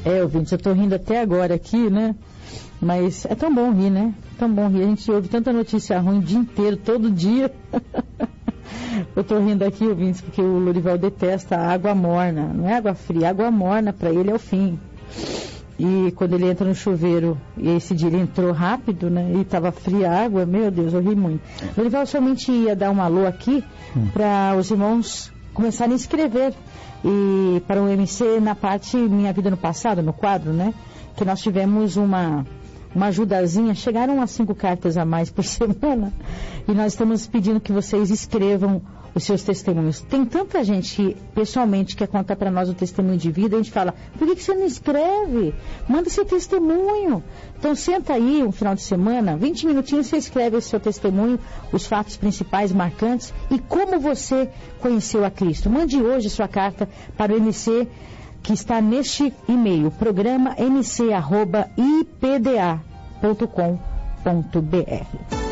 Ouvintes, eu estou rindo até agora aqui, né? Mas é tão bom rir, né? Tão bom rir. A gente ouve tanta notícia ruim o dia inteiro, todo dia. Eu estou rindo aqui, ouvintes, porque o Lorival detesta a água morna. Não é água fria, água morna para ele é o fim. E quando ele entra no chuveiro, e esse dia ele entrou rápido, né? E estava fria a água, meu Deus, eu ri muito. Lorival somente ia dar um alô aqui para os irmãos começarem a escrever. E para o MC na parte Minha Vida no Passado, no quadro, né? Que nós tivemos uma ajudazinha, chegaram a 5 cartas a mais por semana. E nós estamos pedindo que vocês escrevam os seus testemunhos. Tem tanta gente que, pessoalmente, quer contar para nós o testemunho de vida, a gente fala, por que você não escreve? Manda seu testemunho. Então senta aí um final de semana, 20 minutinhos, você escreve esse seu testemunho, os fatos principais, marcantes, e como você conheceu a Cristo. Mande hoje sua carta para o MC, que está neste e-mail, programa mc@ipda.com.br.